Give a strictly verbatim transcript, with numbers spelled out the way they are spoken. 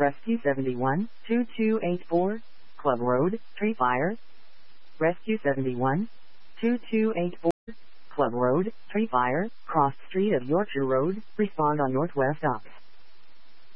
Rescue seventy-one, two two eight four, Club Road, Tree Fire. Rescue seventy-one, two two eight four, Club Road, Tree Fire, Cross Street of Yorkshire Road, respond on Northwest Ops.